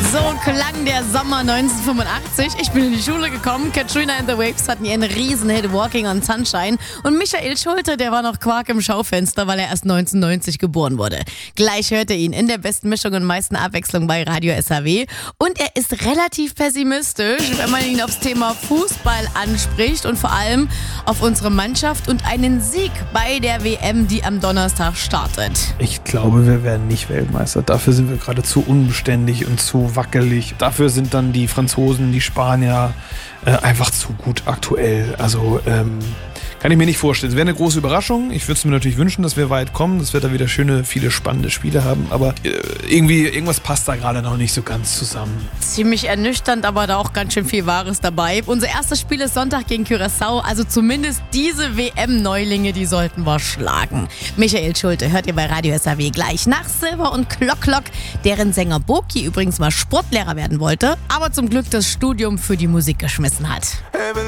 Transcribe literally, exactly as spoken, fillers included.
So klang der Sommer neunzehnhundertfünfundachtzig. Ich bin in die Schule gekommen. Katrina and the Waves hatten ihren Riesenhit Walking on Sunshine. Und Michael Schulte, der war noch Quark im Schaufenster, weil er erst neunzehnhundertneunzig geboren wurde. Gleich hört ihr ihn in der besten Mischung und meisten Abwechslung bei Radio S H W. Und er ist relativ pessimistisch, wenn man ihn aufs Thema Fußball anspricht und vor allem auf unsere Mannschaft und einen Sieg bei der W M, die am Donnerstag startet. Ich glaube, wir werden nicht Weltmeister. Dafür sind wir gerade zu unbeständig und zu wackelig. Dafür sind dann die Franzosen, die Spanier äh, einfach zu gut aktuell. Also ähm, kann ich mir nicht vorstellen. Es wäre eine große Überraschung. Ich würde es mir natürlich wünschen, dass wir weit kommen, dass wir da wieder schöne, viele spannende Spiele haben. Aber äh, irgendwie, irgendwas passt da gerade noch nicht so ganz zusammen. Ziemlich ernüchternd, aber da auch ganz schön viel Wahres dabei. Unser erstes Spiel ist Sonntag gegen Curaçao. Also zumindest diese W M-Neulinge, die sollten wir schlagen. Michael Schulte hört ihr bei Radio S H W gleich nach Silber und Klock Klock, deren Sänger Boki übrigens mal Sportlehrer werden wollte, aber zum Glück das Studium für die Musik geschmissen hat.